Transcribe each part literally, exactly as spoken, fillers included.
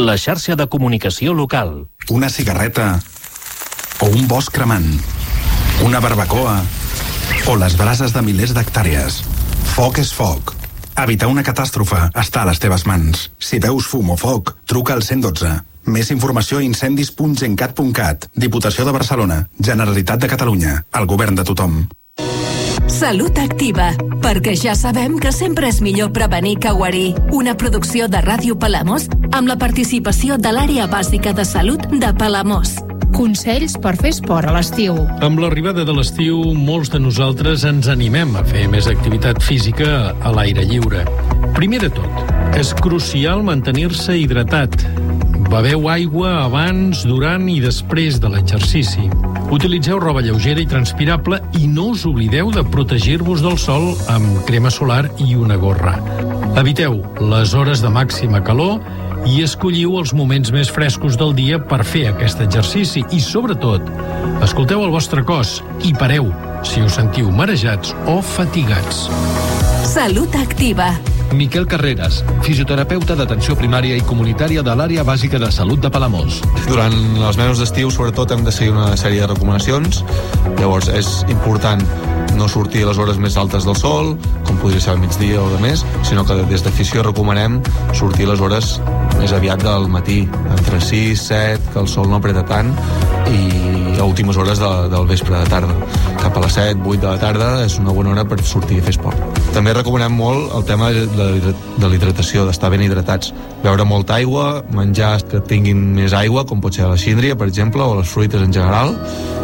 la xarxa de comunicació local. Una cigarreta o un bosc cremant, una barbacoa o les brases de milers d'hectàrees. Foc és foc. Evitar una catàstrofe està a les teves mans. Si veus fum o foc, truca al cent dotze. Més informació a incendis punt gencat punt cat. Diputació de Barcelona. Generalitat de Catalunya. El govern de tothom. Salut Activa, perquè ja sabem que sempre és millor prevenir que guarir. Una producció de Ràdio Palamós amb la participació de l'Àrea Bàsica de Salut de Palamós. Consells per fer esport a l'estiu. Amb l'arribada de l'estiu, molts de nosaltres ens animem a fer més activitat física a l'aire lliure. Primer de tot, és crucial mantenir-se hidratat. Beveu aigua abans, durant i després de l'exercici. Utilitzeu roba lleugera i transpirable i no us oblideu de protegir-vos del sol amb crema solar i una gorra. Eviteu les hores de màxima calor i escolliu els moments més frescos del dia per fer aquest exercici i, sobretot, escolteu el vostre cos i pareu si us sentiu marejats o fatigats. Salut Activa. Miquel Carreras, fisioterapeuta d'atenció primària i comunitària de l'Àrea Bàsica de Salut de Palamós. Durant els mesos d'estiu, sobretot, hem de seguir una sèrie de recomanacions. Llavors, és important no sortir a les hores més altes del sol, com podria ser al migdia o de més, sinó que des de fisio recomanem sortir a les hores més aviat del matí, entre sis, set, que el sol no apreta tant, i a últimes hores de, del vespre de tarda. Cap a les set, vuit de la tarda és una bona hora per sortir a fer esport. També recomanem molt el tema de, de la hidratació, d'estar ben hidratats. Beure molta aigua, menjar que tinguin més aigua, com pot ser la síndria, per exemple, o les fruites en general,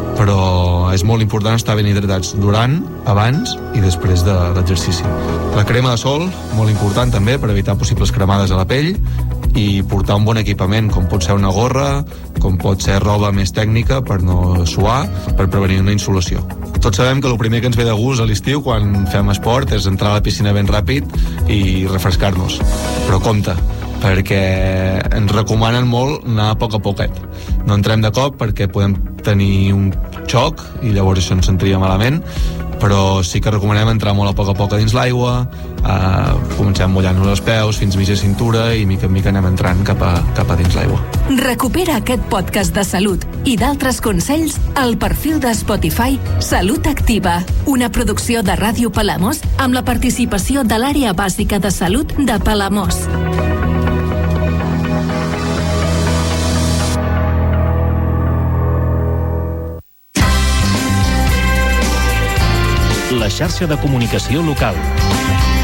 però és molt important estar ben hidratats durant, abans i després de l'exercici. La crema de sol, molt important també, per evitar possibles cremades a la pell, i portar un bon equipament, com pot ser una gorra, com pot ser roba més tècnica per no suar, per prevenir una insolació. Tots sabem que el primer que ens ve de gust a l'estiu quan fem esport és entrar a la piscina ben ràpid i refrescar-nos. Però compte, perquè ens recomanen molt anar a poc a poquet. No entrem de cop perquè podem tenir un xoc i llavors això ens sentiria malament, però sí que recomanem entrar molt a poc a poc a dins l'aigua, eh, comencem mullant-nos els peus fins mitja cintura i mica en mica anem entrant cap a, cap a dins l'aigua. Recupera aquest podcast de salut i d'altres consells al perfil de Spotify Salut Activa, una producció de Ràdio Palamós amb la participació de l'Àrea Bàsica de Salut de Palamós. La xarxa de comunicació local.